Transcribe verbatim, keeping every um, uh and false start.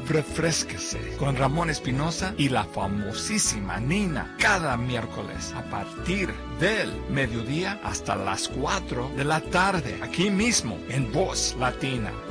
refrésquese con Ramón Espinosa y la famosísima Nina cada miércoles a partir del mediodía hasta las cuatro de la tarde, aquí mismo en Voz Latina,